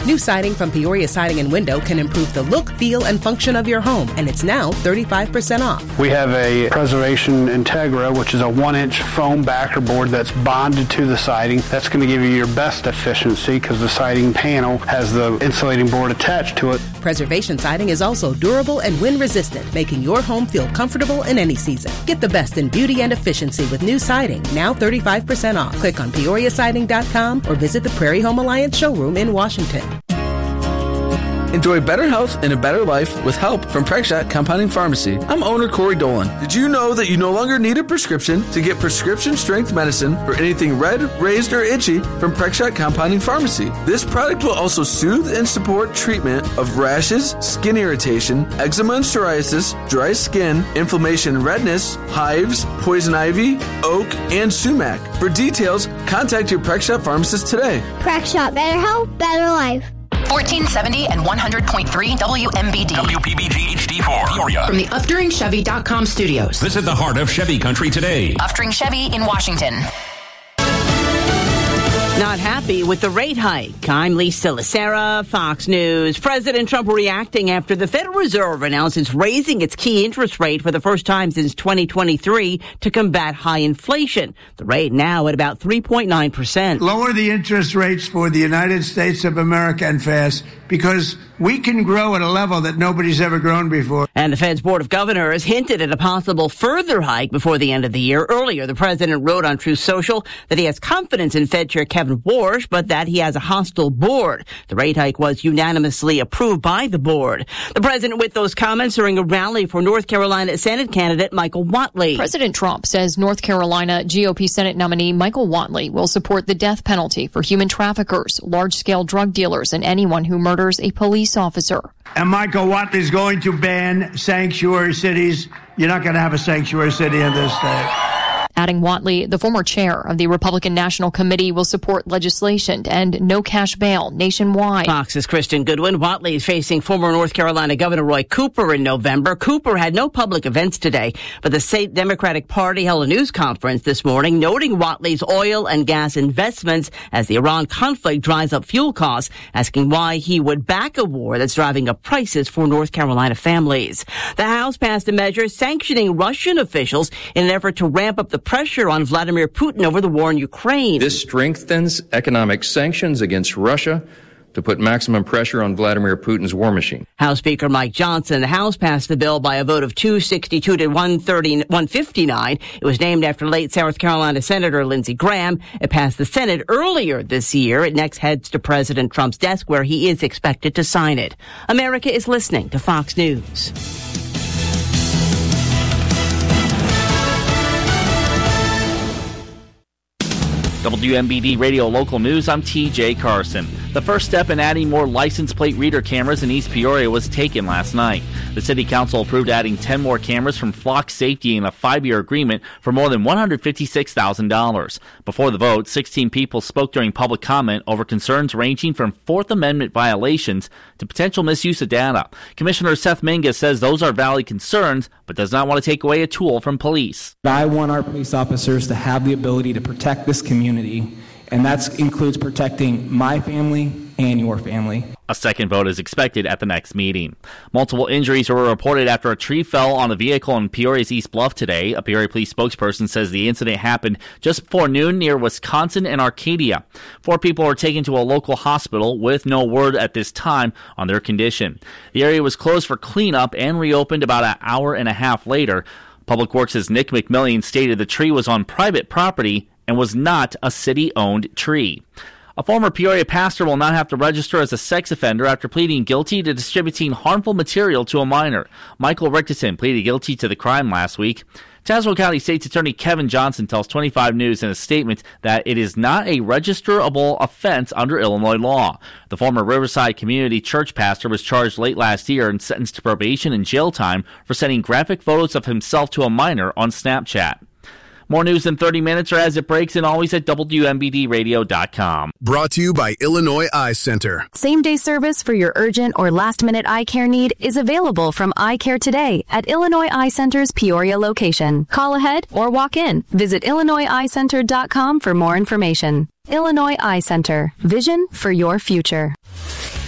New siding from Peoria Siding and Window can improve the look, feel, and function of your home, and it's now 35% off. We have a Preservation Integra, which is a 1-inch foam backer board that's bonded to the siding. That's going to give you your best efficiency because the siding panel has the insulating board attached to it. Preservation Siding is also durable and wind-resistant, making your home feel comfortable in any season. Get the best in beauty and efficiency with new siding, now 35% off. Click on PeoriaSiding.com or visit the Prairie Home Alliance showroom in Washington. Enjoy better health and a better life with help from Prexshot Compounding Pharmacy. I'm owner Corey Dolan. Did you know that you no longer need a prescription to get prescription-strength medicine for anything red, raised, or itchy from Prexshot Compounding Pharmacy? This product will also soothe and support treatment of rashes, skin irritation, eczema and psoriasis, dry skin, inflammation and redness, hives, poison ivy, oak, and sumac. For details, contact your Prexshot pharmacist today. Prexshot, better health, better life. 1470 and 100.3 WMBD. WPBG HD4 Peoria. From the UfteringChevy.com studios. Visit the heart of Chevy country today. Uftering Chevy in Washington. Not happy with the rate hike. I'm Lisa Lacera, Fox News. President Trump reacting after the Federal Reserve announced it's raising its key interest rate for the first time since 2023 to combat high inflation. The rate now at about 3.9%. Lower the interest rates for the United States of America and fast, because we can grow at a level that nobody's ever grown before. And the Fed's Board of Governors hinted at a possible further hike before the end of the year. Earlier, the president wrote on Truth Social that he has confidence in Fed Chair Kevin Warsh, but that he has a hostile board. The rate hike was unanimously approved by the board. The president with those comments during a rally for North Carolina Senate candidate Michael Whatley. President Trump says North Carolina GOP Senate nominee Michael Whatley will support the death penalty for human traffickers, large-scale drug dealers, and anyone who murders a police officer. And Michael Whatley's going to ban sanctuary cities. You're not going to have a sanctuary city in this state. Adding Whatley, the former chair of the Republican National Committee, will support legislation to end no cash bail nationwide. Fox's Kristen Goodwin. Whatley is facing former North Carolina Governor Roy Cooper in November. Cooper had no public events today, but the state Democratic Party held a news conference this morning noting Whatley's oil and gas investments as the Iran conflict drives up fuel costs, asking why he would back a war that's driving up prices for North Carolina families. The House passed a measure sanctioning Russian officials in an effort to ramp up the pressure on Vladimir Putin over the war in Ukraine. This strengthens economic sanctions against Russia to put maximum pressure on Vladimir Putin's war machine. House Speaker Mike Johnson. The House passed the bill by a vote of 262 to 159. It was named after late South Carolina Senator Lindsey Graham. It passed the Senate earlier this year. It next heads to President Trump's desk, where he is expected to sign it. America is listening to Fox News. WMBD Radio Local News, I'm TJ Carson. The first step in adding more license plate reader cameras in East Peoria was taken last night. The City Council approved adding 10 more cameras from Flock Safety in a 5-year agreement for more than $156,000. Before the vote, 16 people spoke during public comment over concerns ranging from Fourth Amendment violations to potential misuse of data. Commissioner Seth Mingus says those are valid concerns, but does not want to take away a tool from police. I want our police officers to have the ability to protect this community, and that includes protecting my family and your family. A second vote is expected at the next meeting. Multiple injuries were reported after a tree fell on a vehicle in Peoria's East Bluff today. A Peoria police spokesperson says the incident happened just before noon near Wisconsin and Arcadia. 4 people were taken to a local hospital with no word at this time on their condition. The area was closed for cleanup and reopened about an hour and a half later. Public Works' Nick McMillian stated the tree was on private property and was not a city-owned tree. A former Peoria pastor will not have to register as a sex offender after pleading guilty to distributing harmful material to a minor. Michael Richardson pleaded guilty to the crime last week. Tazewell County State's Attorney Kevin Johnson tells 25 News in a statement that it is not a registerable offense under Illinois law. The former Riverside Community Church pastor was charged late last year and sentenced to probation and jail time for sending graphic photos of himself to a minor on Snapchat. More news in 30 minutes or as it breaks, and always at WMBDradio.com. Brought to you by Illinois Eye Center. Same-day service for your urgent or last-minute eye care need is available from Eye Care Today at Illinois Eye Center's Peoria location. Call ahead or walk in. Visit IllinoisEyeCenter.com for more information. Illinois Eye Center. Vision for your future.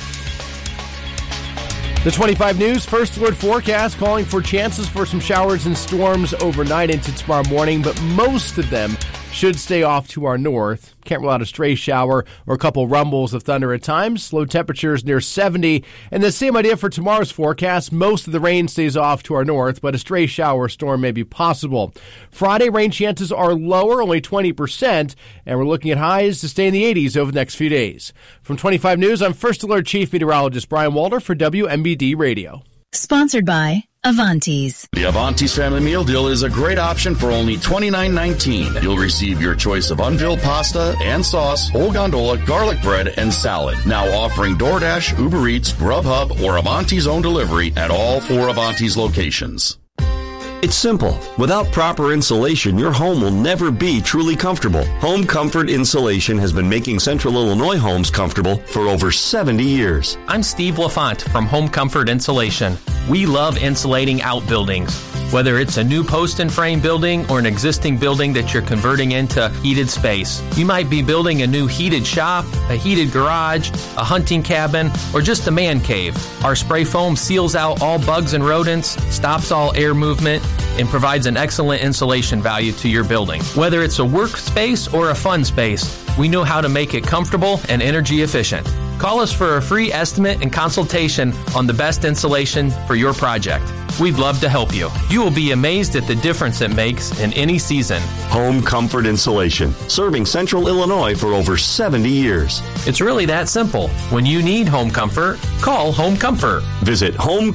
The 25 News First Alert forecast calling for chances for some showers and storms overnight into tomorrow morning, but most of them should stay off to our north. Can't rule out a stray shower or a couple rumbles of thunder at times. Low temperatures near 70. And the same idea for tomorrow's forecast. Most of the rain stays off to our north, but a stray shower or storm may be possible. Friday, rain chances are lower, only 20%, and we're looking at highs to stay in the 80s over the next few days. From 25 News, I'm First Alert Chief Meteorologist Brian Walter for WMBD Radio. Sponsored by Avanti's. The Avanti's Family Meal Deal is a great option for only $29.19. You'll receive your choice of unfilled pasta and sauce, whole gondola, garlic bread, and salad. Now offering DoorDash, Uber Eats, Grubhub, or Avanti's own delivery at all 4 Avanti's locations. It's simple. Without proper insulation, your home will never be truly comfortable. Home Comfort Insulation has been making Central Illinois homes comfortable for over 70 years. I'm Steve LaFont from Home Comfort Insulation. We love insulating outbuildings. Whether it's a new post and frame building or an existing building that you're converting into heated space. You might be building a new heated shop, a heated garage, a hunting cabin, or just a man cave. Our spray foam seals out all bugs and rodents, stops all air movement, and provides an excellent insulation value to your building. Whether it's a workspace or a fun space, we know how to make it comfortable and energy efficient. Call us for a free estimate and consultation on the best insulation for your project. We'd love to help you. You will be amazed at the difference it makes in any season. Home Comfort Insulation, serving Central Illinois for over 70 years. It's really that simple. When you need home comfort, call Home Comfort. Visit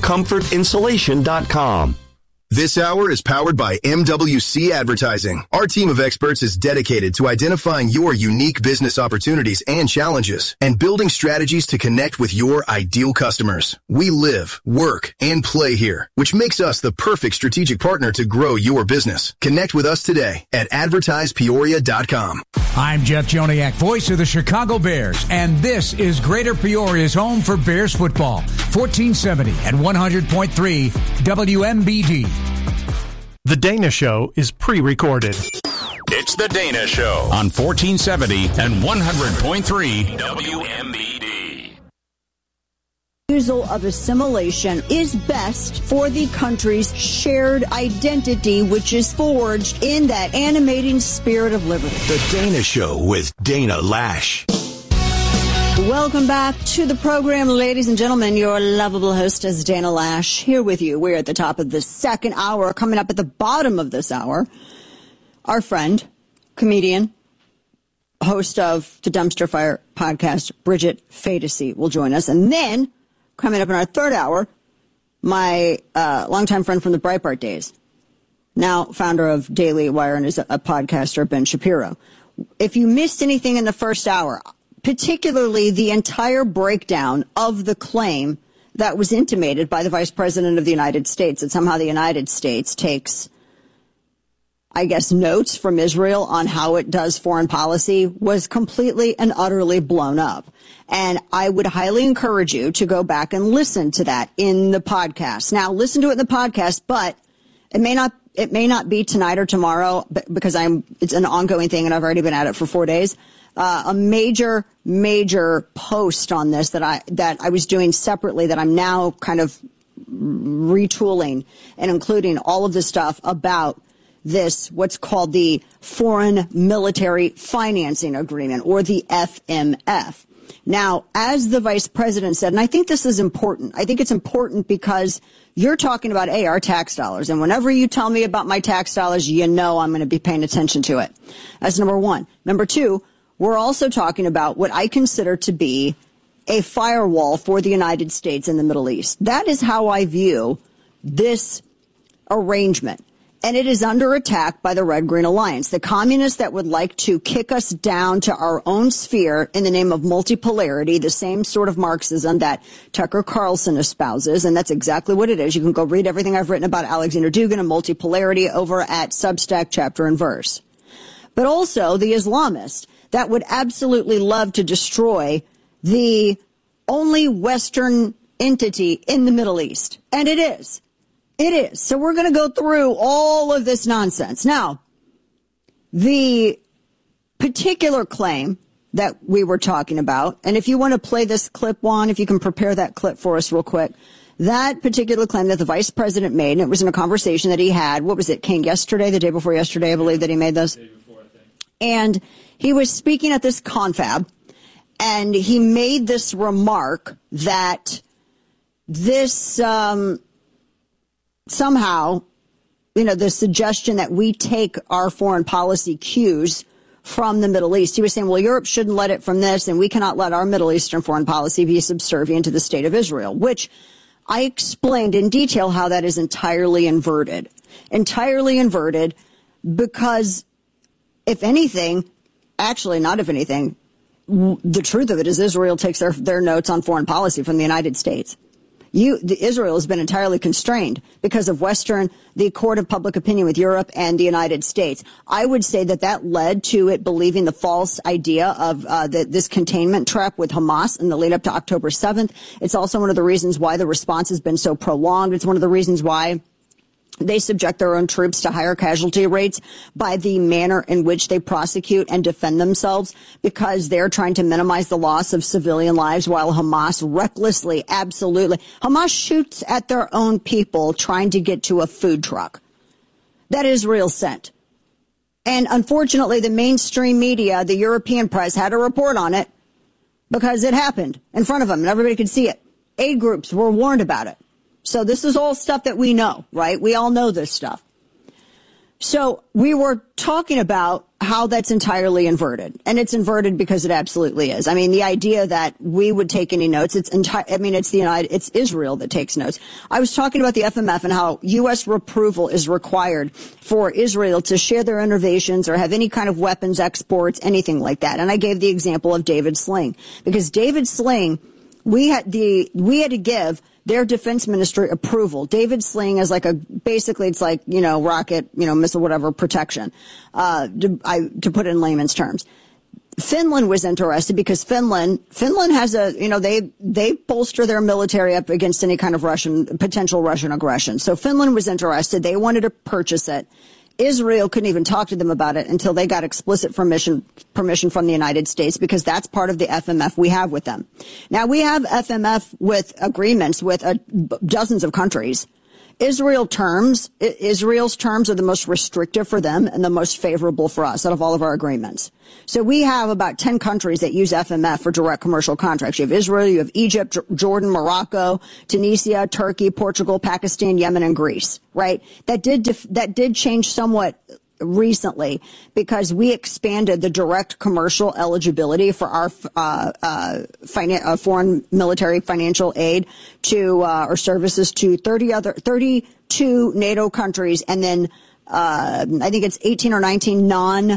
homecomfortinsulation.com. This hour is powered by MWC Advertising. Our team of experts is dedicated to identifying your unique business opportunities and challenges and building strategies to connect with your ideal customers. We live, work, and play here, which makes us the perfect strategic partner to grow your business. Connect with us today at advertisepeoria.com. I'm Jeff Joniak, voice of the Chicago Bears, and this is Greater Peoria's home for Bears football. 1470 and 100.3 WMBD. The Dana Show is pre-recorded. It's The Dana Show on 1470 and 100.3 WMBD. Refusal of assimilation is best for the country's shared identity, which is forged in that animating spirit of liberty. The Dana Show with Dana Lash. Welcome back to the program, ladies and gentlemen. Your lovable hostess, Dana Lash, here with you. We're at the top of the second hour. Coming up at the bottom of this hour, our friend, comedian, host of the Dumpster Fire podcast, Bridget Phetasy, will join us. And then, coming up in our third hour, my longtime friend from the Breitbart days, now founder of Daily Wire and is a podcaster, Ben Shapiro. If you missed anything in the first hour, particularly the entire breakdown of the claim that was intimated by the Vice President of the United States, that somehow the United States takes, I guess, notes from Israel on how it does foreign policy, was completely and utterly blown up. And I would highly encourage you to go back and listen to that in the podcast. Now, listen to it in the podcast, but it may not be tonight or tomorrow because it's an ongoing thing and I've already been at it for 4 days. A major post on this that I was doing separately that I'm now kind of retooling and including all of the stuff about this, what's called the Foreign Military Financing Agreement, or the FMF. Now, as the vice president said, and I think this is important, I think it's important because you're talking about, our tax dollars. And whenever you tell me about my tax dollars, you know I'm going to be paying attention to it. That's number one. Number two, we're also talking about what I consider to be a firewall for the United States in the Middle East. That is how I view this arrangement. And it is under attack by the Red-Green Alliance, the communists that would like to kick us down to our own sphere in the name of multipolarity, the same sort of Marxism that Tucker Carlson espouses. And that's exactly what it is. You can go read everything I've written about Alexander Dugin and multipolarity over at Substack, chapter and verse. But also the Islamists that would absolutely love to destroy the only Western entity in the Middle East. And it is. It is. So we're going to go through all of this nonsense. Now, the particular claim that we were talking about, and if you want to play this clip, Juan, if you can prepare that clip for us real quick, That particular claim that the vice president made, and it was in a conversation that he had, what was it, King, yesterday, the day before yesterday, I believe that he made this. And he was speaking at this confab, and he made this remark that this somehow, the suggestion that we take our foreign policy cues from the Middle East. He was saying, well, Europe shouldn't let it from this, and we cannot let our Middle Eastern foreign policy be subservient to the state of Israel, which I explained in detail how that is entirely inverted. Entirely inverted because, if anything, actually not if anything, the truth of it is Israel takes their notes on foreign policy from the United States. Israel has been entirely constrained because of the court of public opinion with Europe and the United States. I would say that led to it believing the false idea of this containment trap with Hamas in the lead up to October 7th. It's also one of the reasons why the response has been so prolonged. It's one of the reasons why they subject their own troops to higher casualty rates by the manner in which they prosecute and defend themselves, because they're trying to minimize the loss of civilian lives while Hamas recklessly, absolutely, Hamas shoots at their own people trying to get to a food truck that Israel sent. And unfortunately, the mainstream media, the European press, had a report on it because it happened in front of them and everybody could see it. Aid groups were warned about it. So this is all stuff that we know, right? We all know this stuff. So we were talking about how that's entirely inverted. And it's inverted because it absolutely is. I mean, the idea that we would take any notes, it's Israel that takes notes. I was talking about the FMF and how U.S. approval is required for Israel to share their innovations or have any kind of weapons exports, anything like that. And I gave the example of David Sling, because David Sling, we had to give their defense ministry approval. David Sling is basically it's like, rocket, missile, whatever, protection, to put it in layman's terms. Finland was interested because Finland has they bolster their military up against any kind of potential Russian aggression. So Finland was interested. They wanted to purchase it. Israel couldn't even talk to them about it until they got explicit permission from the United States, because that's part of the FMF we have with them. Now, we have FMF with agreements with dozens of countries. Israel's terms are the most restrictive for them and the most favorable for us out of all of our agreements. So we have about 10 countries that use FMF for direct commercial contracts. You have Israel, you have Egypt, Jordan, Morocco, Tunisia, Turkey, Portugal, Pakistan, Yemen, and Greece, right? That did change somewhat recently because we expanded the direct commercial eligibility for our foreign military financial aid to or services to 32 NATO countries, and then I think it's 18 or 19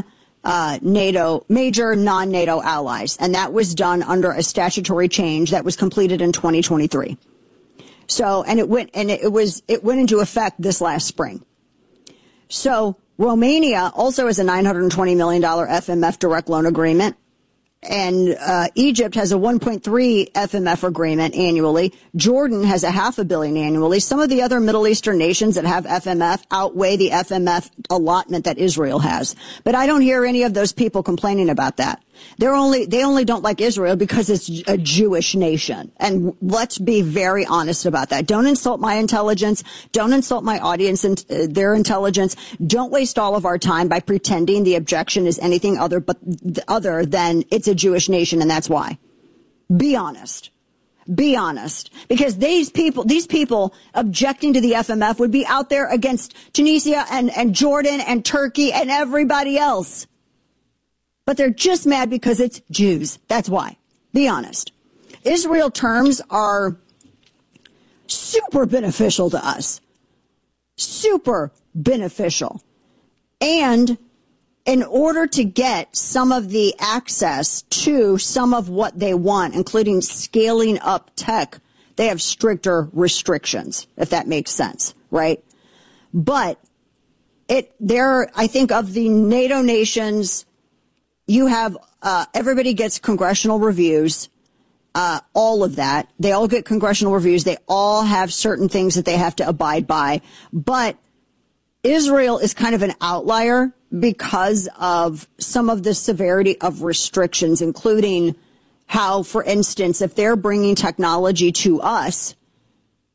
major non-NATO allies, and that was done under a statutory change that was completed in 2023. So, and it went into effect this last spring. So Romania also has a $920 million FMF direct loan agreement. And Egypt has a 1.3 FMF agreement annually. Jordan has a $500 million annually. Some of the other Middle Eastern nations that have FMF outweigh the FMF allotment that Israel has. But I don't hear any of those people complaining about that. They only don't like Israel because it's a Jewish nation. And let's be very honest about that. Don't insult my intelligence. Don't insult my audience and their intelligence. Don't waste all of our time by pretending the objection is anything other than it's a Jewish nation, and that's why. Be honest. Be honest. Because these people objecting to the FMF would be out there against Tunisia and Jordan and Turkey and everybody else. But they're just mad because it's Jews. That's why. Be honest. Israel terms are super beneficial to us. Super beneficial. And in order to get some of the access to some of what they want, including scaling up tech, they have stricter restrictions, if that makes sense, right? But I think of the NATO nations, you have everybody gets congressional reviews, all of that. They all get congressional reviews. They all have certain things that they have to abide by. But Israel is kind of an outlier because of some of the severity of restrictions, including how, for instance, if they're bringing technology to us,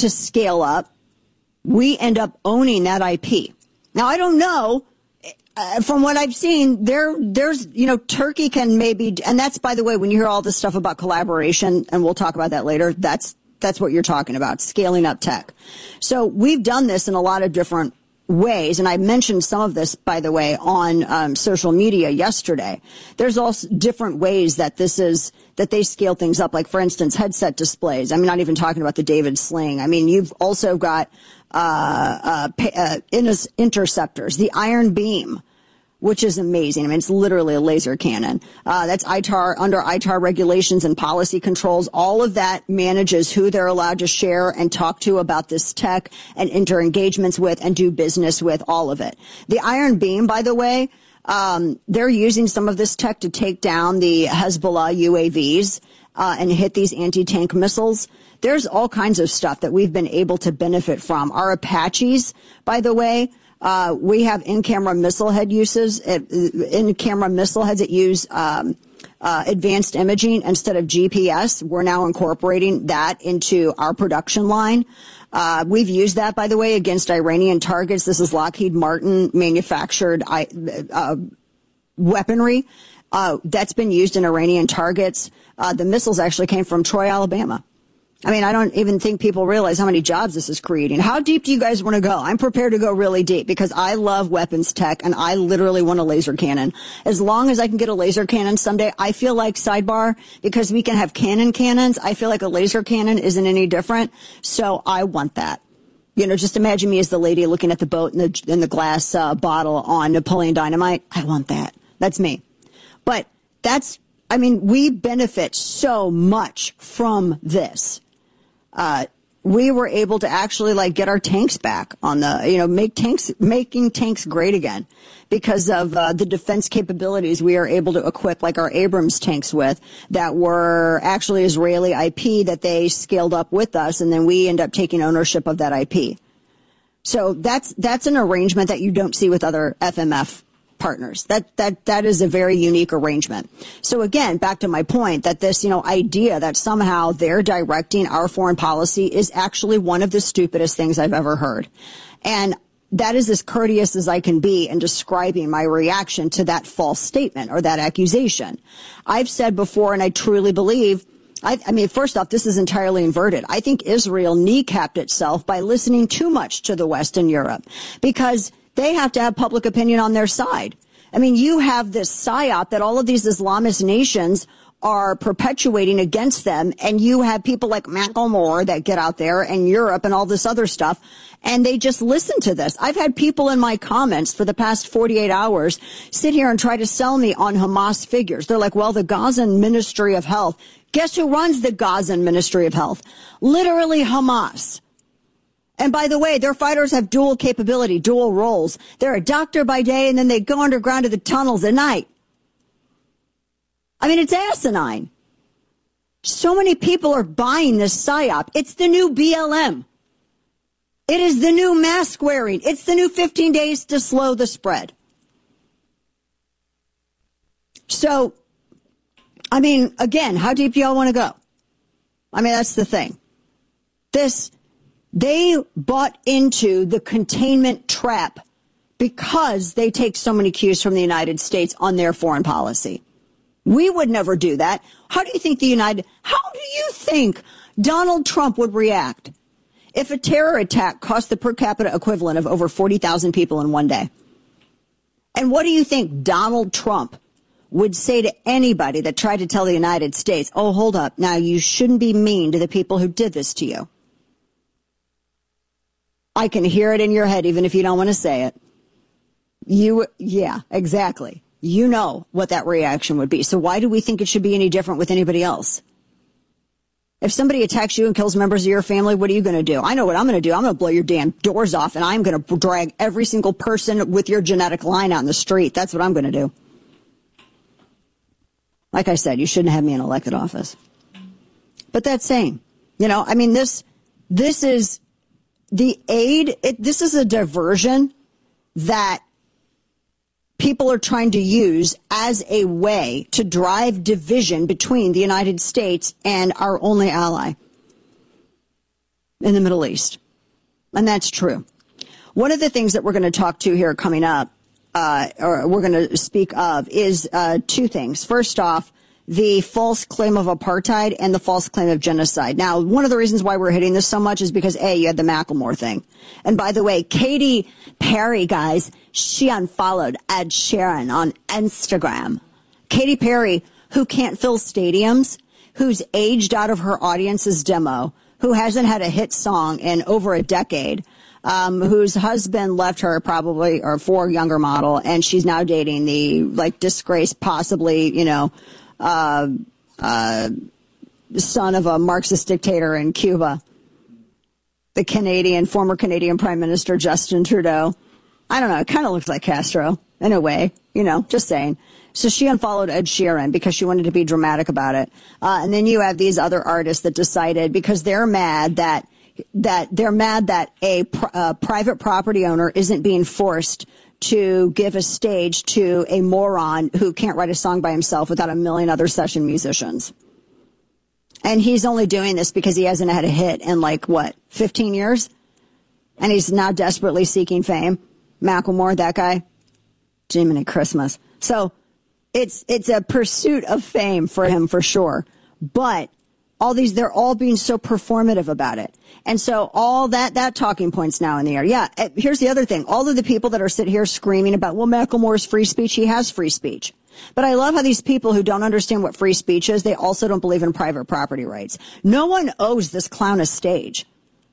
to scale up, we end up owning that IP. Now, I don't know. From what I've seen, there's, Turkey can maybe, and that's, by the way, when you hear all this stuff about collaboration, and we'll talk about that later, that's what you're talking about, scaling up tech. So we've done this in a lot of different ways, and I mentioned some of this, by the way, on social media yesterday. There's also different ways that that they scale things up, like, for instance, headset displays. I'm not even talking about the David Sling. I mean, you've also got interceptors, the Iron Beam, which is amazing. I mean, it's literally a laser cannon. That's ITAR, under ITAR regulations and policy controls. All of that manages who they're allowed to share and talk to about this tech and enter engagements with and do business with, all of it. The Iron Beam, by the way, they're using some of this tech to take down the Hezbollah UAVs and hit these anti-tank missiles. There's all kinds of stuff that we've been able to benefit from. Our Apaches, by the way, we have in-camera missile head uses, in-camera missile heads that use advanced imaging instead of GPS. We're now incorporating that into our production line. We've used that, by the way, against Iranian targets. This is Lockheed Martin manufactured weaponry that's been used in Iranian targets. The missiles actually came from Troy, Alabama. I mean, I don't even think people realize how many jobs this is creating. How deep do you guys want to go? I'm prepared to go really deep because I love weapons tech and I literally want a laser cannon. As long as I can get a laser cannon someday, I feel like, sidebar, because we can have cannons, I feel like a laser cannon isn't any different. So I want that. Just imagine me as the lady looking at the boat in the glass bottle on Napoleon Dynamite. I want that. That's me. But we benefit so much from this. We were able to actually get our tanks back on making tanks great again because of the defense capabilities we are able to equip, like our Abrams tanks with, that were actually Israeli IP that they scaled up with us, and then we end up taking ownership of that IP. So that's an arrangement that you don't see with other FMF partners. That is a very unique arrangement. So again, back to my point that this, idea that somehow they're directing our foreign policy is actually one of the stupidest things I've ever heard. And that is as courteous as I can be in describing my reaction to that false statement or that accusation. I've said before, and I truly believe, first off, this is entirely inverted. I think Israel kneecapped itself by listening too much to the West and Europe because they have to have public opinion on their side. You have this psyop that all of these Islamist nations are perpetuating against them, and you have people like Macklemore that get out there and Europe and all this other stuff, and they just listen to this. I've had people in my comments for the past 48 hours sit here and try to sell me on Hamas figures. They're like, well, the Gazan Ministry of Health. Guess who runs the Gazan Ministry of Health? Literally Hamas. And by the way, their fighters have dual capability, dual roles. They're a doctor by day, and then they go underground to the tunnels at night. It's asinine. So many people are buying this psyop. It's the new BLM. It is the new mask wearing. It's the new 15 days to slow the spread. So, again, how deep do y'all want to go? That's the thing. They bought into the containment trap because they take so many cues from the United States on their foreign policy. We would never do that. How do you think Donald Trump would react if a terror attack cost the per capita equivalent of over 40,000 people in one day? And what do you think Donald Trump would say to anybody that tried to tell the United States, oh, hold up, now you shouldn't be mean to the people who did this to you? I can hear it in your head, even if you don't want to say it. Yeah, exactly. You know what that reaction would be. So why do we think it should be any different with anybody else? If somebody attacks you and kills members of your family, what are you going to do? I know what I'm going to do. I'm going to blow your damn doors off, and I'm going to drag every single person with your genetic line out in the street. That's what I'm going to do. Like I said, you shouldn't have me in elected office. But that's saying, this is the aid. This is a diversion that people are trying to use as a way to drive division between the United States and our only ally. in the Middle East. And that's true. One of the things that we're going to talk to here coming up, or we're going to speak of, is two things. First off, the false claim of apartheid and the false claim of genocide. Now, one of the reasons why we're hitting this so much is because, A, you had the Macklemore thing. And by the way, Katy Perry, guys, she unfollowed Ed Sheeran on Instagram. Katy Perry, who can't fill stadiums, who's aged out of her audience's demo, who hasn't had a hit song in over a decade, whose husband left her probably, or for a younger model, and she's now dating the, disgraced, possibly, son of a Marxist dictator in Cuba, the former Canadian Prime Minister Justin Trudeau. I don't know, it kind of looks like Castro in a way, just saying. So she unfollowed Ed Sheeran because she wanted to be dramatic about it. And then you have these other artists that decided, because they're mad that a private property owner isn't being forced to give a stage to a moron who can't write a song by himself without a million other session musicians. And he's only doing this because he hasn't had a hit in 15 years? And he's now desperately seeking fame. Macklemore, that guy. Jiminy Christmas. So it's a pursuit of fame for him for sure. But they're all being so performative about it. And so all that talking point's now in the air. Yeah, here's the other thing. All of the people that are sitting here screaming about, well, Macklemore's free speech, he has free speech. But I love how these people who don't understand what free speech is, they also don't believe in private property rights. No one owes this clown a stage.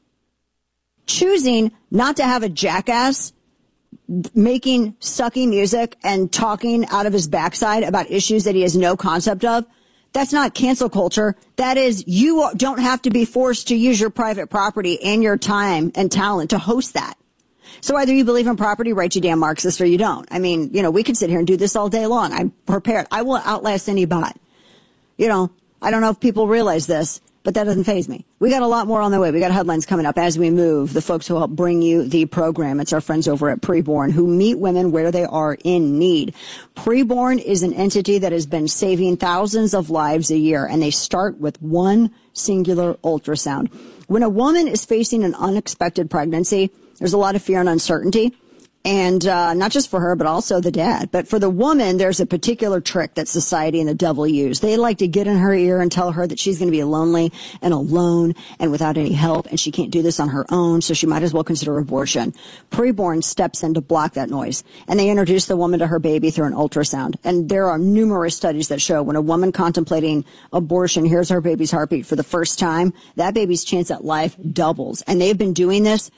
Choosing not to have a jackass making sucky music and talking out of his backside about issues that he has no concept of, that's not cancel culture. That is, you don't have to be forced to use your private property and your time and talent to host that. So either you believe in property rights, you damn Marxist, or you don't. I mean, we could sit here and do this all day long. I'm prepared. I will outlast any bot. I don't know if people realize this, but that doesn't faze me. We got a lot more on the way. We got headlines coming up as we move. The folks who help bring you the program, it's our friends over at Preborn, who meet women where they are in need. Preborn is an entity that has been saving thousands of lives a year, and they start with one singular ultrasound. When a woman is facing an unexpected pregnancy, there's a lot of fear and uncertainty. And not just for her, but also the dad. But for the woman, there's a particular trick that society and the devil use. They like to get in her ear and tell her that she's going to be lonely and alone and without any help, and she can't do this on her own, so she might as well consider abortion. Preborn steps in to block that noise, and they introduce the woman to her baby through an ultrasound. And there are numerous studies that show when a woman contemplating abortion hears her baby's heartbeat for the first time, that baby's chance at life doubles. And they've been doing this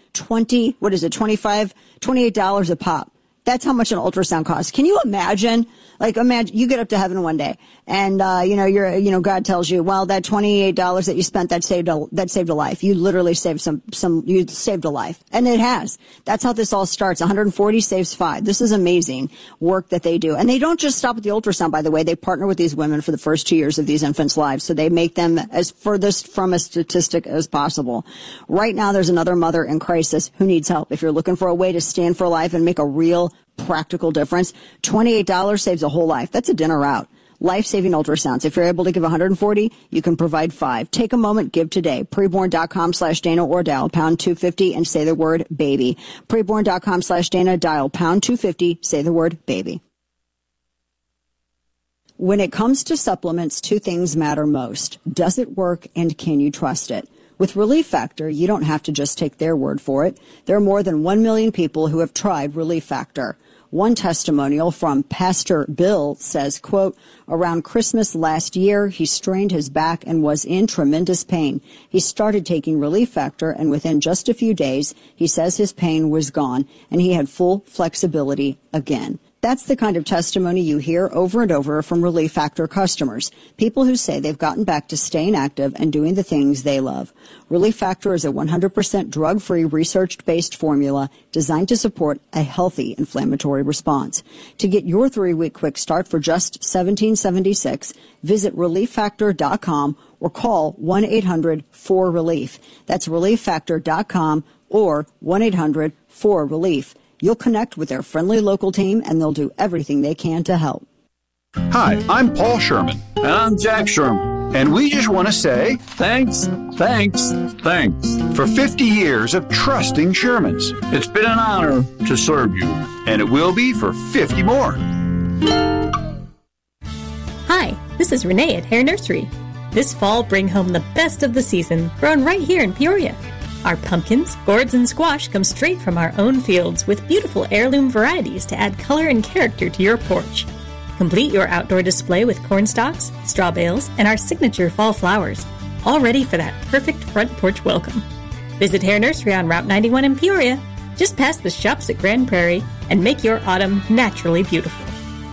$28 a pop. That's how much an ultrasound costs. Can you imagine? Imagine you get up to heaven one day and, God tells you, well, that $28 that you spent, that saved a life. You literally saved you saved a life. And it has. That's how this all starts. 140 saves 5. This is amazing work that they do. And they don't just stop with the ultrasound, by the way. They partner with these women for the first 2 years of these infants' lives. So they make them as furthest from a statistic as possible. Right now, there's another mother in crisis who needs help. If you're looking for a way to stand for life and make a real practical difference, $28 saves a whole life. That's a dinner out. Life-saving ultrasounds. If you're able to give 140, you can provide 5. Take a moment, give today. Preborn.com/Dana or dial pound 250 and say the word baby. Preborn.com/Dana, dial pound 250, say the word baby. When it comes to supplements, two things matter most. Does it work and can you trust it? With Relief Factor, you don't have to just take their word for it. There are more than 1 million people who have tried Relief Factor. One testimonial from Pastor Bill says, quote, around Christmas last year, he strained his back and was in tremendous pain. He started taking Relief Factor, and within just a few days, he says his pain was gone, and he had full flexibility again. That's the kind of testimony you hear over and over from Relief Factor customers, people who say they've gotten back to staying active and doing the things they love. Relief Factor is a 100% drug-free, research-based formula designed to support a healthy inflammatory response. To get your 3-week quick start for just $17.76, visit ReliefFactor.com or call 1-800-4RELIEF. That's ReliefFactor.com or 1-800-4RELIEF. You'll connect with their friendly local team, and they'll do everything they can to help. Hi, I'm Paul Sherman. And I'm Jack Sherman. And we just want to say thanks for 50 years of trusting Shermans. It's been an honor to serve you. And it will be for 50 more. Hi, this is Renee at Hare Nursery. This fall, bring home the best of the season, grown right here in Peoria. Our pumpkins, gourds, and squash come straight from our own fields with beautiful heirloom varieties to add color and character to your porch. Complete your outdoor display with corn stalks, straw bales, and our signature fall flowers, all ready for that perfect front porch welcome. Visit Hare Nursery on Route 91 in Peoria, just past the shops at Grand Prairie, and make your autumn naturally beautiful.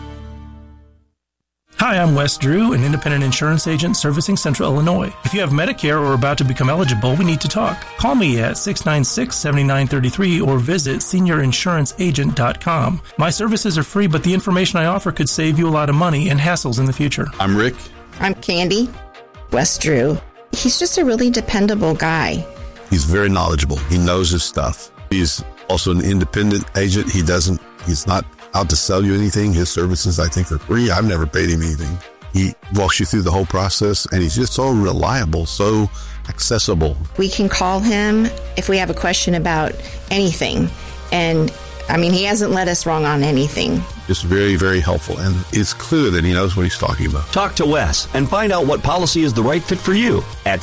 Hi, I'm Wes Drew, an independent insurance agent servicing Central Illinois. If you have Medicare or are about to become eligible, we need to talk. Call me at 696-7933 or visit seniorinsuranceagent.com. My services are free, but the information I offer could save you a lot of money and hassles in the future. I'm Rick. I'm Candy. Wes Drew. He's just a really dependable guy. He's very knowledgeable. He knows his stuff. He's also an independent agent. He's not out to sell you anything. His services, I think, are free. I've never paid him anything. He walks you through the whole process, and he's just so reliable, so accessible. We can call him if we have a question about anything. And, he hasn't led us wrong on anything. Just very, very helpful, and it's clear that he knows what he's talking about. Talk to Wes and find out what policy is the right fit for you at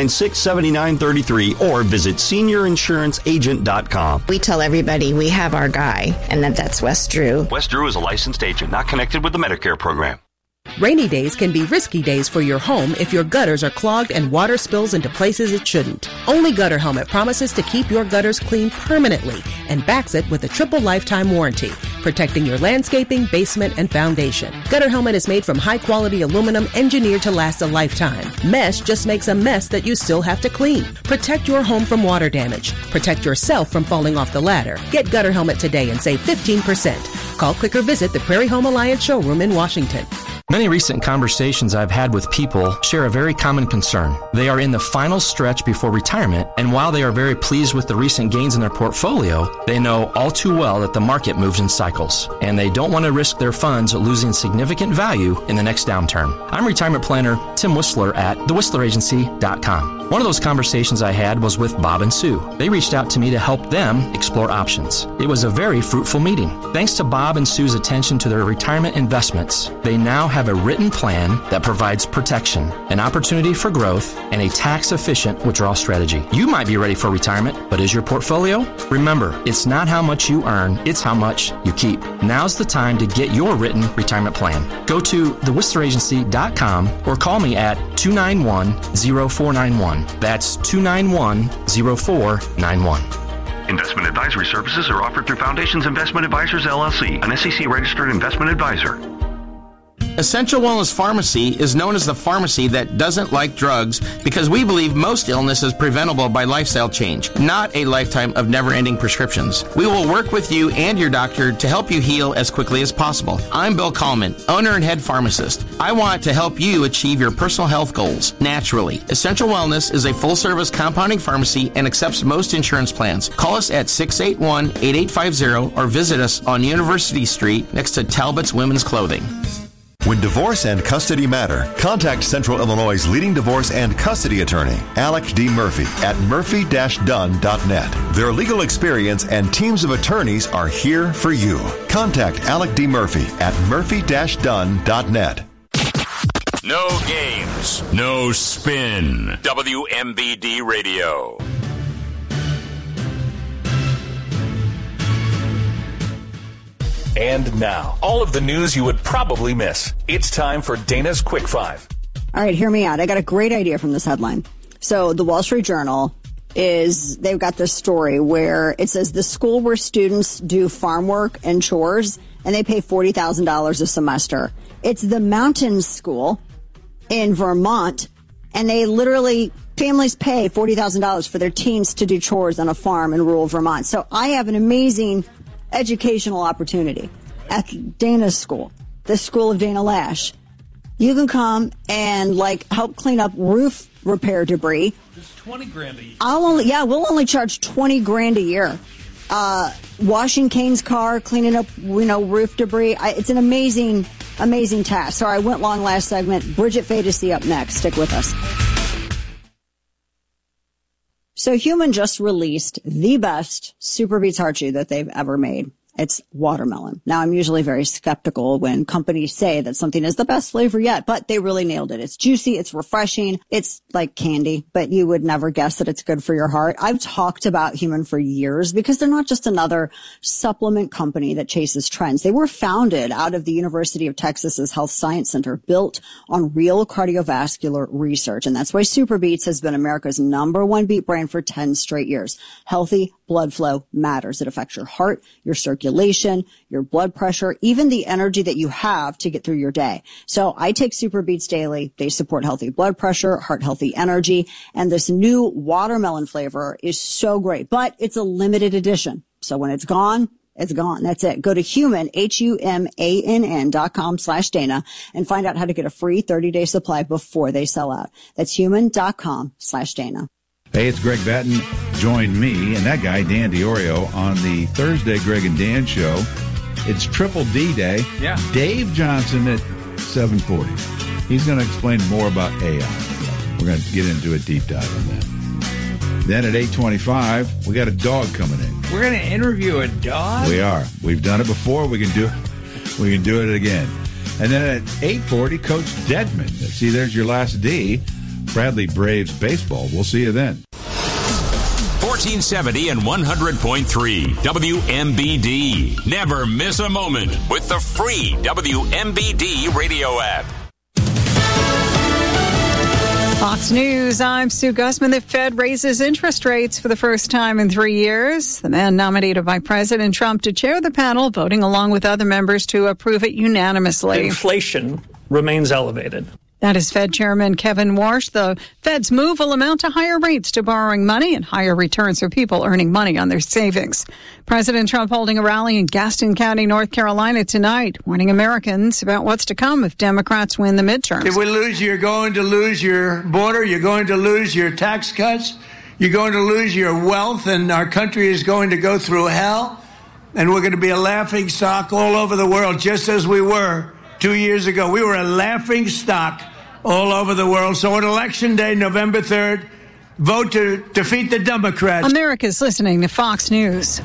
696-7933 or visit seniorinsuranceagent.com. We tell everybody we have our guy, and that's Wes Drew. Wes Drew is a licensed agent, not connected with the Medicare program. Rainy days can be risky days for your home if your gutters are clogged and water spills into places it shouldn't. Only Gutter Helmet promises to keep your gutters clean permanently and backs it with a triple lifetime warranty, protecting your landscaping, basement, and foundation. Gutter Helmet is made from high-quality aluminum engineered to last a lifetime. Mesh just makes a mess that you still have to clean. Protect your home from water damage. Protect yourself from falling off the ladder. Get Gutter Helmet today and save 15%. Call, click, or visit the Prairie Home Alliance showroom in Washington. Many recent conversations I've had with people share a very common concern. They are in the final stretch before retirement, and while they are very pleased with the recent gains in their portfolio, they know all too well that the market moves in cycles, and they don't want to risk their funds losing significant value in the next downturn. I'm retirement planner Tim Whistler at thewhistleragency.com. One of those conversations I had was with Bob and Sue. They reached out to me to help them explore options. It was a very fruitful meeting. Thanks to Bob and Sue's attention to their retirement investments, they now have a written plan that provides protection, an opportunity for growth, and a tax-efficient withdrawal strategy. You might be ready for retirement, but is your portfolio? Remember, it's not how much you earn, it's how much you keep. Now's the time to get your written retirement plan. Go to thewhistleragency.com or call me at 291-0491. That's 291-0491. Investment advisory services are offered through Foundations Investment Advisors, LLC, an SEC-registered investment advisor. Essential Wellness Pharmacy is known as the pharmacy that doesn't like drugs because we believe most illness is preventable by lifestyle change, not a lifetime of never-ending prescriptions. We will work with you and your doctor to help you heal as quickly as possible. I'm Bill Kallman, owner and head pharmacist. I want to help you achieve your personal health goals naturally. Essential Wellness is a full-service compounding pharmacy and accepts most insurance plans. Call us at 681-8850 or visit us on University Street next to Talbot's Women's Clothing. When divorce and custody matter, contact Central Illinois' leading divorce and custody attorney, Alec D. Murphy, at murphy-dunn.net. Their legal experience and teams of attorneys are here for you. Contact Alec D. Murphy at murphy-dunn.net. No games, no spin. WMBD Radio. And now, all of the news you would probably miss. It's time for Dana's Quick Five. All right, hear me out. I got a great idea from this headline. So the Wall Street Journal they've got this story where it says the school where students do farm work and chores, and they pay $40,000 a semester. It's the Mountain School in Vermont, and they literally, families pay $40,000 for their teens to do chores on a farm in rural Vermont. So I have an amazing educational opportunity at Dana's school, the School of Dana Lash. You can come and help clean up roof repair debris. Just $20,000 a year. We'll only charge $20,000 a year. Washing Kane's car, cleaning up, roof debris. It's an amazing amazing task. Sorry, I went long last segment. Bridget Fadesy up next. Stick with us. So Human just released the best Super Beets Heart Chew that they've ever made. It's watermelon. Now, I'm usually very skeptical when companies say that something is the best flavor yet, but they really nailed it. It's juicy. It's refreshing. It's like candy, but you would never guess that it's good for your heart. I've talked about Human for years because they're not just another supplement company that chases trends. They were founded out of the University of Texas's Health Science Center, built on real cardiovascular research. And that's why Super Beets has been America's #1 beet brand for 10 straight years. Healthy blood flow matters. It affects your heart, your circulation, your blood pressure, even the energy that you have to get through your day. So I take Super Beets daily. They support healthy blood pressure, heart healthy energy, and this new watermelon flavor is so great, but it's a limited edition. So when it's gone, it's gone. That's it. Go to Human, HUMANN.com/Dana and find out how to get a free 30-day supply before they sell out. That's human.com/Dana. Hey, it's Greg Batten. Join me and that guy, Dan DiOrio, on the Thursday Greg and Dan show. It's Triple D Day. Yeah. Dave Johnson at 7:40. He's going to explain more about AI. We're going to get into a deep dive on that. Then at 8:25, we got a dog coming in. We're going to interview a dog? We are. We've done it before. We can do it again. And then at 8:40, Coach Dedman. See, there's your last D. Bradley Braves baseball. We'll see you then. 1470 and 100.3 WMBD. Never miss a moment with the free WMBD radio app. Fox News, I'm Sue Gussman. The Fed raises interest rates for the first time in 3 years. The man nominated by President Trump to chair the panel, voting along with other members to approve it unanimously. Inflation remains elevated. That is Fed Chairman Kevin Warsh. The Fed's move will amount to higher rates to borrowing money and higher returns for people earning money on their savings. President Trump holding a rally in Gaston County, North Carolina tonight, warning Americans about what's to come if Democrats win the midterms. If we lose, you're going to lose your border. You're going to lose your tax cuts. You're going to lose your wealth, and our country is going to go through hell. And we're going to be a laughing stock all over the world, just as we were 2 years ago. We were a laughing stock all over the world. So on Election Day, November 3rd, vote to defeat the Democrats. America's listening to Fox News.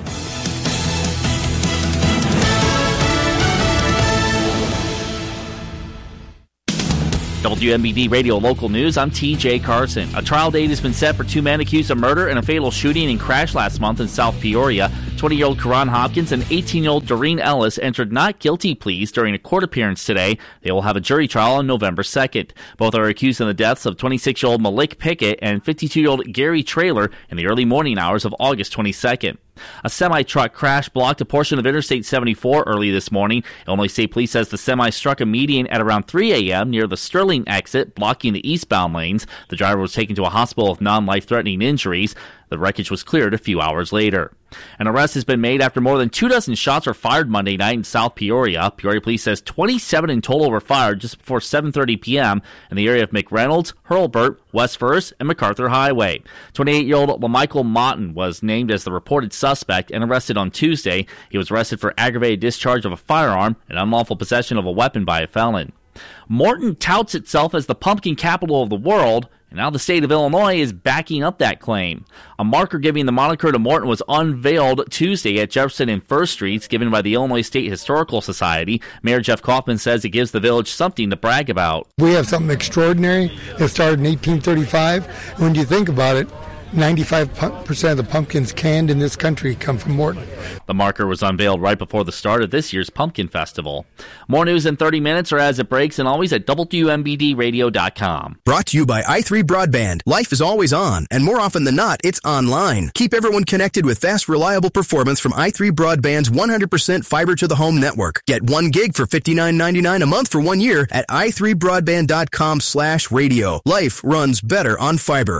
WMBD Radio Local News, I'm TJ Carson. A trial date has been set for two men accused of murder in a fatal shooting and crash last month in South Peoria. 20-year-old Karan Hopkins and 18-year-old Doreen Ellis entered not guilty pleas during a court appearance today. They will have a jury trial on November 2nd. Both are accused in the deaths of 26-year-old Malik Pickett and 52-year-old Gary Traylor in the early morning hours of August 22nd. A semi-truck crash blocked a portion of Interstate 74 early this morning. Illinois State Police says the semi struck a median at around 3 a.m. near the Sterling exit, blocking the eastbound lanes. The driver was taken to a hospital with non-life-threatening injuries. The wreckage was cleared a few hours later. An arrest has been made after more than 24 shots were fired Monday night in South Peoria. Peoria Police says 27 in total were fired just before 7:30 p.m. in the area of McReynolds, Hurlburt, West First, and MacArthur Highway. 28-year-old LaMichael Motton was named as the reported suspect and arrested on Tuesday. He was arrested for aggravated discharge of a firearm and unlawful possession of a weapon by a felon. Morton touts itself as the pumpkin capital of the world, and now the state of Illinois is backing up that claim. A marker giving the moniker to Morton was unveiled Tuesday at Jefferson and First Streets, given by the Illinois State Historical Society. Mayor Jeff Kaufman says it gives the village something to brag about. We have something extraordinary. It started in 1835. When you think about it, 95% of the pumpkins canned in this country come from Morton. The marker was unveiled right before the start of this year's Pumpkin Festival. More news in 30 minutes or as it breaks, and always at WMBDradio.com. Brought to you by i3 Broadband. Life is always on, and more often than not, it's online. Keep everyone connected with fast, reliable performance from i3 Broadband's 100% fiber-to-the-home network. Get 1 gig for $59.99 a month for 1 year at i3broadband.com/radio. Life runs better on fiber.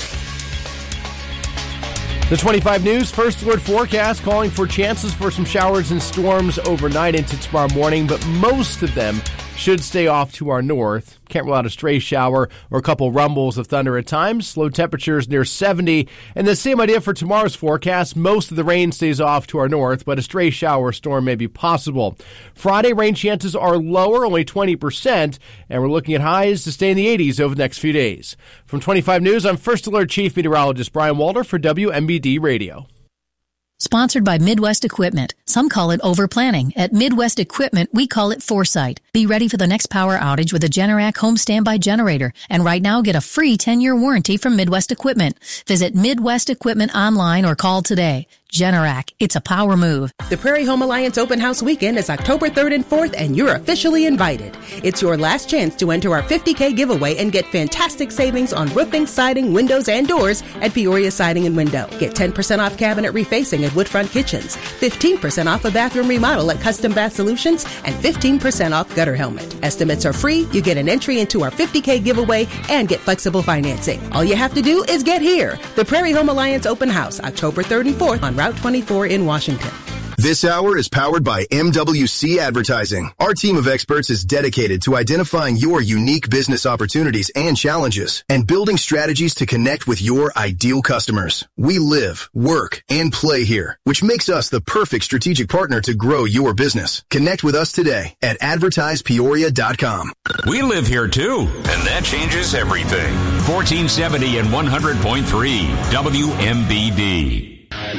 The 25 News First Alert forecast calling for chances for some showers and storms overnight into tomorrow morning, but most of them should stay off to our north. Can't rule out a stray shower or a couple rumbles of thunder at times. Low temperatures near 70. And the same idea for tomorrow's forecast. Most of the rain stays off to our north, but a stray shower or storm may be possible. Friday, rain chances are lower, only 20%, and we're looking at highs to stay in the 80s over the next few days. From 25 News, I'm First Alert Chief Meteorologist Brian Walter for WMBD Radio. Sponsored by Midwest Equipment. Some call it overplanning. At Midwest Equipment, we call it foresight. Be ready for the next power outage with a Generac home standby generator. And right now, get a free 10-year warranty from Midwest Equipment. Visit Midwest Equipment online or call today. Generac, it's a power move. The Prairie Home Alliance Open House Weekend is October 3rd and 4th, and you're officially invited. It's your last chance to enter our $50K giveaway and get fantastic savings on roofing, siding, windows, and doors at Peoria Siding and Window. Get 10% off cabinet refacing at Woodfront Kitchens, 15% off a bathroom remodel at Custom Bath Solutions, and 15% off gutter helmet. Estimates are free. You get an entry into our $50K giveaway and get flexible financing. All you have to do is get here. The Prairie Home Alliance Open House, October 3rd and 4th on Route 24 in Washington. This hour is powered by MWC Advertising. Our team of experts is dedicated to identifying your unique business opportunities and challenges and building strategies to connect with your ideal customers. We live, work, and play here, which makes us the perfect strategic partner to grow your business. Connect with us today at advertisepeoria.com. We live here too, and that changes everything. 1470 and 100.3 WMBD.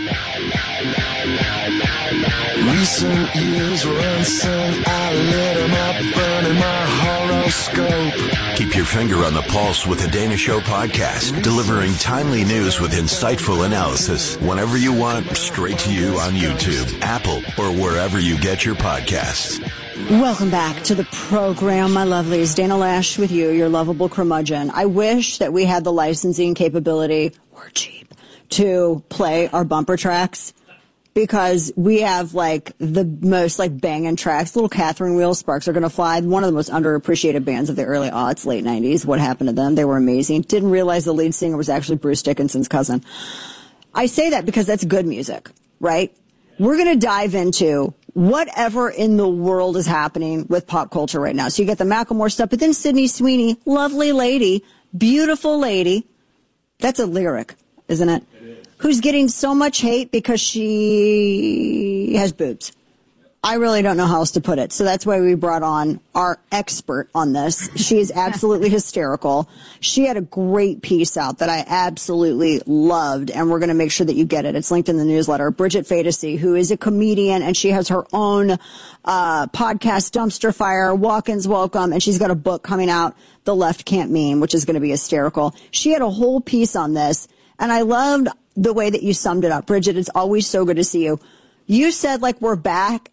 Recent years were unsung. I lit 'em up, burning my horoscope. Keep your finger on the pulse with the Dana Show podcast, delivering timely news with insightful analysis whenever you want, straight to you on YouTube, Apple, or wherever you get your podcasts. Welcome back to the program, my lovelies. Dana Lash with you, your lovable curmudgeon. I wish that we had the licensing capability, we're cheap, to play our bumper tracks, because we have like the most like banging tracks. Little Catherine Wheel, Sparks Are Gonna Fly, one of the most underappreciated bands of the early aughts, late 90s. What happened to them? They were amazing. Didn't realize the lead singer was actually Bruce Dickinson's cousin. I say that because that's good music, right? We're going to dive into whatever in the world is happening with pop culture right now. So you get the Macklemore stuff, but then Sydney Sweeney, lovely lady, beautiful lady. That's a lyric, isn't it? Who's getting so much hate because she has boobs. I really don't know how else to put it. So that's why we brought on our expert on this. She is absolutely hysterical. She had a great piece out that I absolutely loved, and we're going to make sure that you get it. It's linked in the newsletter. Bridget Fadesy, who is a comedian, and she has her own podcast, Dumpster Fire, Walk-ins Welcome, and she's got a book coming out, The Left Can't Meme, which is going to be hysterical. She had a whole piece on this, and I loved the way that you summed it up. Bridget, it's always so good to see you. You said, like, we're back